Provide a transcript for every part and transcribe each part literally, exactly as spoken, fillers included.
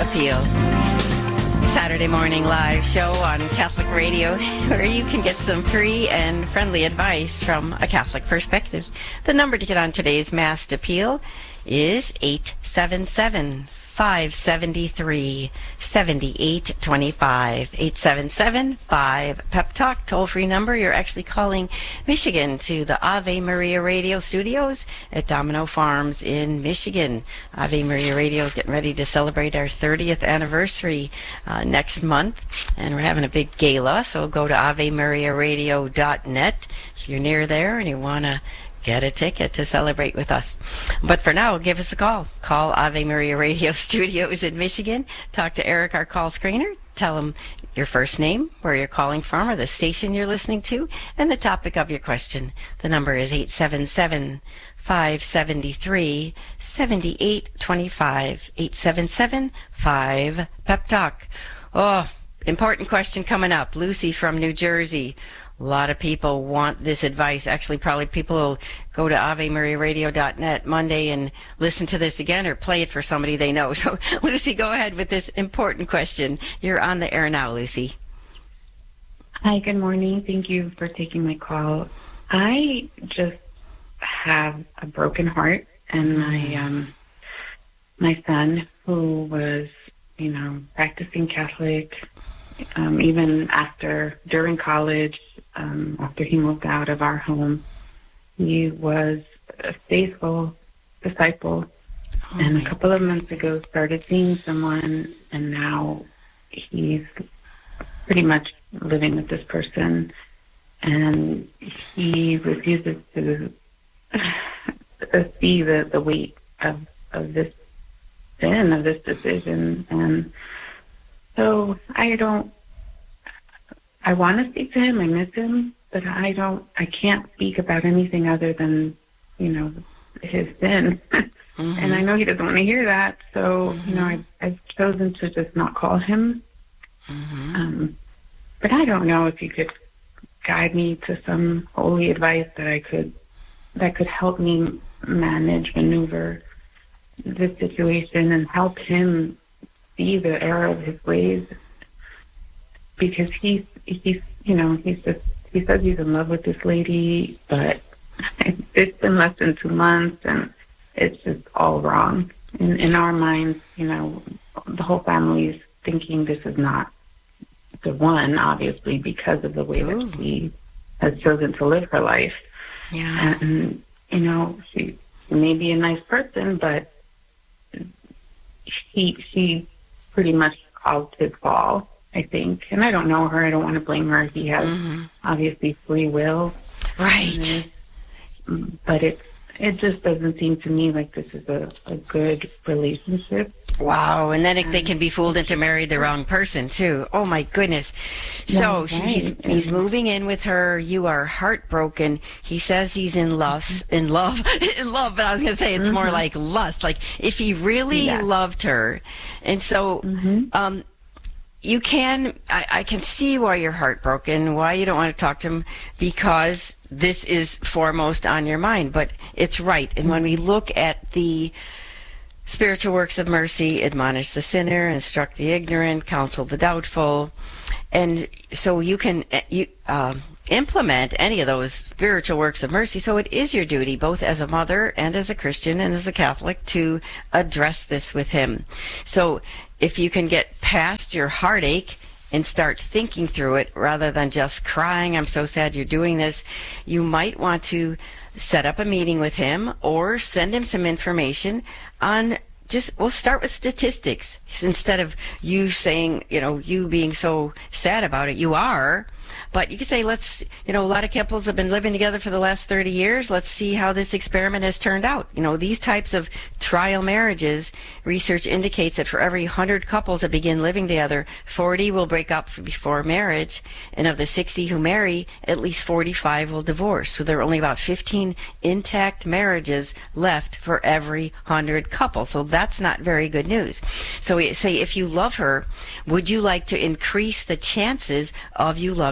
Appeal. Saturday morning live show on Catholic Radio where you can get some free and friendly advice from a Catholic perspective. The number to get on today's Mass Appeal is eight seven seven, five seven three, seven eight two five. eight seven seven, five, Pep Talk, toll-free number. You're actually calling Michigan to the Ave Maria Radio Studios at Domino Farms in Michigan. Ave Maria Radio is getting ready to celebrate our thirtieth anniversary uh, next month, and we're having a big gala, so go to ave maria radio dot net if you're near there and you want to get a ticket to celebrate with us. But for now, give us a call. Call Ave Maria Radio Studios in Michigan. Talk to Eric, our call screener. Tell him your first name, where you're calling from, or the station you're listening to, and the topic of your question. The number is eight seven seven, five seven three, seven eight two five. eight seven seven, five, Pep Talk. Oh, important question coming up. Lucy from New Jersey. A lot of people want this advice. Actually, probably people will go to ave maria radio dot net Monday and listen to this again or play it for somebody they know. So, Lucy, go ahead with this important question. You're on the air now, Lucy. Hi, good morning. Thank you for taking my call. I just have a broken heart, and my um, my son, who was, you know, practicing Catholic, um, even after, during college, Um, after he moved out of our home, he was a faithful disciple, oh, and a couple of months ago started seeing someone, and now he's pretty much living with this person, and he refuses to see the, the weight of, of this sin, of this decision. And so I don't I want to speak to him. I miss him, but I don't. I can't speak about anything other than, you know, his sin. Mm-hmm. And I know he doesn't want to hear that. So, mm-hmm. you know, I, I've chosen to just not call him. Mm-hmm. Um, but I don't know if you could guide me to some holy advice that I could that could help me manage, maneuver this situation, and help him see the error of his ways. Because he's, he's, you know, he's just, he says he's in love with this lady, but it's been less than two months, and it's just all wrong. In, in our minds, you know, the whole family is thinking this is not the one, obviously, because of the way Ooh. that she has chosen to live her life. Yeah. And, you know, she, she may be a nice person, but she, she pretty much caused his fall, I think. And I don't know her. I don't want to blame her. He has mm-hmm. obviously free will. Right. And, but it it just doesn't seem to me like this is a, a good relationship. Wow. And then it, they can be fooled into marrying the wrong person, too. Oh, my goodness. So right. she, he's he's moving in with her. You are heartbroken. He says he's in love. In love. in love. But I was going to say it's mm-hmm. more like lust. Like if he really yeah. loved her. And so... Mm-hmm. um You can, I, I can see why you're heartbroken, why you don't want to talk to him, because this is foremost on your mind. But it's right. And when we look at the spiritual works of mercy, admonish the sinner, instruct the ignorant, counsel the doubtful. And so you can you uh, implement any of those spiritual works of mercy. So it is your duty, both as a mother and as a Christian and as a Catholic, to address this with him. So if you can get past your heartache and start thinking through it rather than just crying, I'm so sad you're doing this, you might want to set up a meeting with him or send him some information on just, we'll start with statistics. Instead of you saying, you know, you being so sad about it, you are. But you could say, let's, you know, a lot of couples have been living together for the last thirty years. Let's see how this experiment has turned out. You know, these types of trial marriages, research indicates that for every one hundred couples that begin living together, forty will break up before marriage. And of the sixty who marry, at least forty-five will divorce. So there are only about fifteen intact marriages left for every one hundred couples. So that's not very good news. So we say, if you love her, would you like to increase the chances of you loving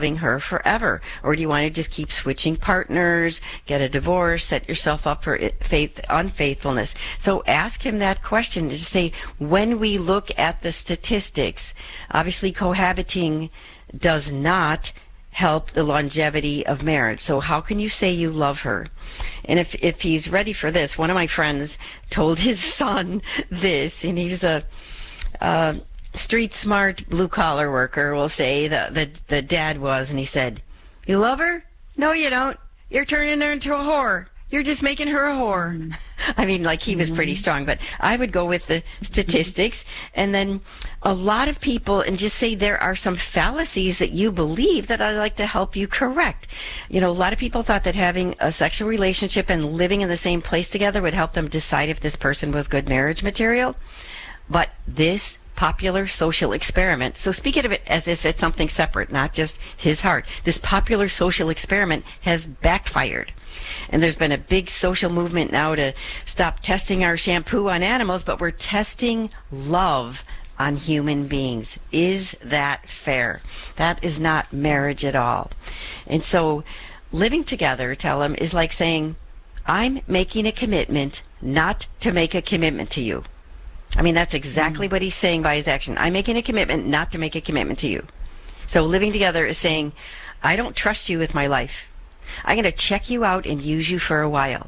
loving her forever? Or do you want to just keep switching partners, get a divorce, set yourself up for faith unfaithfulness? So ask him that question to say, when we look at the statistics, obviously cohabiting does not help the longevity of marriage. So how can you say you love her? And if if he's ready for this, one of my friends told his son this, and he was a uh, street smart blue collar worker, we'll say, the, the the dad was, and he said, "You love her? No, you don't. You're turning her into a whore. You're just making her a whore." Mm-hmm. I mean, like, he was pretty strong, but I would go with the statistics. And then a lot of people, and just say there are some fallacies that you believe that I'd like to help you correct. You know, a lot of people thought that having a sexual relationship and living in the same place together would help them decide if this person was good marriage material. But this popular social experiment, so speak of it as if it's something separate, not just his heart. This popular social experiment has backfired. And there's been a big social movement now to stop testing our shampoo on animals, but we're testing love on human beings. Is that fair? That is not marriage at all. And so living together, tell him, is like saying, I'm making a commitment not to make a commitment to you. I mean, that's exactly mm. what he's saying by his action. I'm making a commitment not to make a commitment to you. So living together is saying, I don't trust you with my life. I'm going to check you out and use you for a while.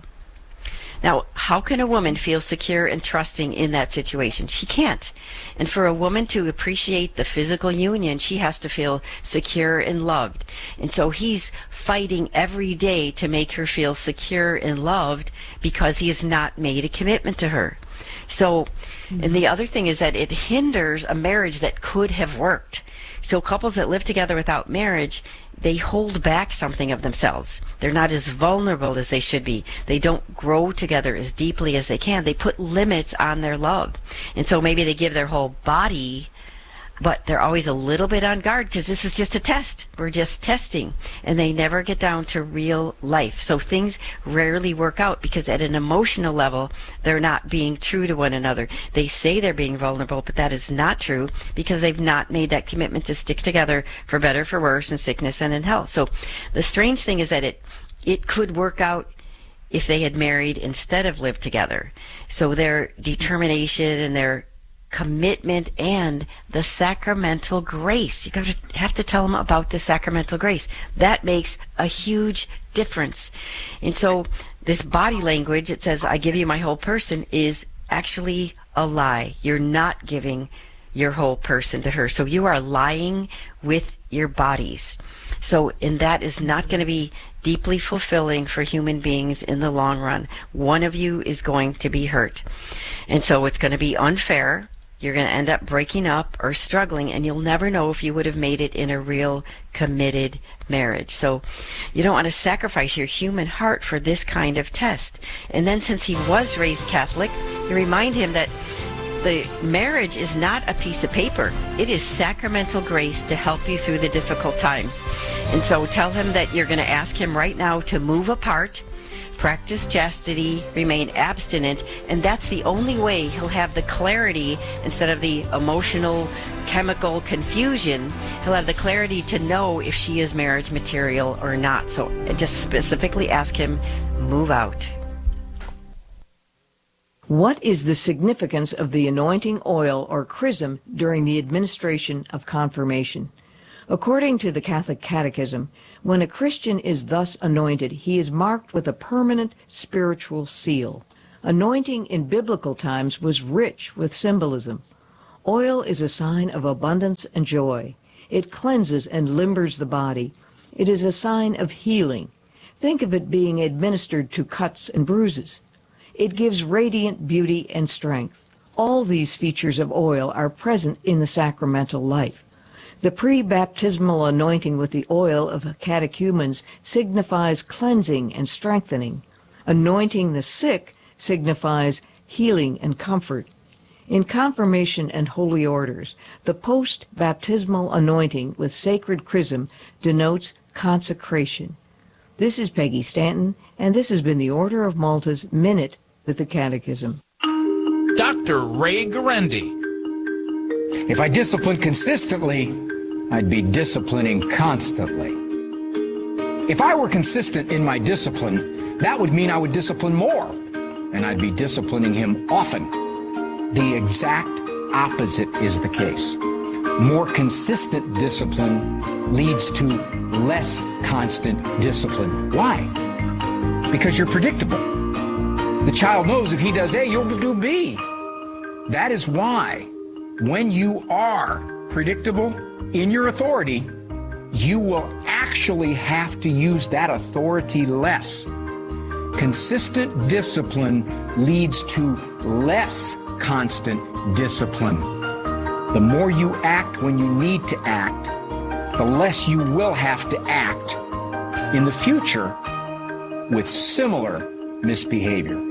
Now, how can a woman feel secure and trusting in that situation? She can't. And for a woman to appreciate the physical union, she has to feel secure and loved. And so he's fighting every day to make her feel secure and loved because he has not made a commitment to her. So, mm-hmm. and the other thing is that it hinders a marriage that could have worked. So couples that live together without marriage, they hold back something of themselves. They're not as vulnerable as they should be. They don't grow together as deeply as they can. They put limits on their love. And so maybe they give their whole body, but they're always a little bit on guard because this is just a test. We're just testing. And they never get down to real life. So things rarely work out because at an emotional level, they're not being true to one another. They say they're being vulnerable, but that is not true because they've not made that commitment to stick together for better, for worse, in sickness and in health. So the strange thing is that it it could work out if they had married instead of lived together. So their determination and their commitment and the sacramental grace. You got to have to tell them about the sacramental grace. That makes a huge difference. And so this body language, it says, I give you my whole person, is actually a lie. You're not giving your whole person to her. So you are lying with your bodies. So, and that is not going to be deeply fulfilling for human beings in the long run. One of you is going to be hurt. And so it's going to be unfair. You're going to end up breaking up or struggling, and you'll never know if you would have made it in a real committed marriage. So you don't want to sacrifice your human heart for this kind of test. And then since he was raised Catholic, you remind him that the marriage is not a piece of paper. It is sacramental grace to help you through the difficult times. And so tell him that you're going to ask him right now to move apart, practice chastity, remain abstinent, and that's the only way he'll have the clarity instead of the emotional, chemical confusion. He'll have the clarity to know if she is marriage material or not. So just specifically ask him, move out. What is the significance of the anointing oil or chrism during the administration of confirmation? According to the Catholic Catechism, when a Christian is thus anointed, he is marked with a permanent spiritual seal. Anointing in biblical times was rich with symbolism. Oil is a sign of abundance and joy. It cleanses and limbers the body. It is a sign of healing. Think of it being administered to cuts and bruises. It gives radiant beauty and strength. All these features of oil are present in the sacramental life. The pre-baptismal anointing with the oil of catechumens signifies cleansing and strengthening. Anointing the sick signifies healing and comfort. In confirmation and holy orders, the post-baptismal anointing with sacred chrism denotes consecration. This is Peggy Stanton, and this has been the Order of Malta's Minute with the Catechism. Doctor Ray Guarendi. If I discipline consistently, I'd be disciplining constantly. If I were consistent in my discipline, that would mean I would discipline more, and I'd be disciplining him often. The exact opposite is the case. More consistent discipline leads to less constant discipline. Why? Because you're predictable. The child knows if he does A, you'll do B. That is why when you are predictable in your authority, you will actually have to use that authority less. Consistent discipline leads to less constant discipline. The more you act when you need to act, the less you will have to act in the future with similar misbehavior.